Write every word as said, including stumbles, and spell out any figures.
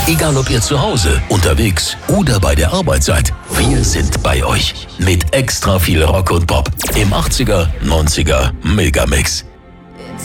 Egal ob ihr zu Hause, unterwegs oder bei der Arbeit seid, wir sind bei euch. Mit extra viel Rock und Pop im achtziger, neunziger Megamix.